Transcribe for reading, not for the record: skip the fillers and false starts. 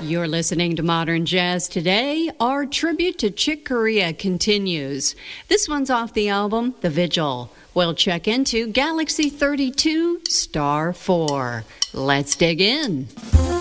You're listening to Modern Jazz Today. Our tribute to Chick Corea continues. This one's off the album The Vigil. We'll check into Galaxy 32, Star 4. Let's dig in.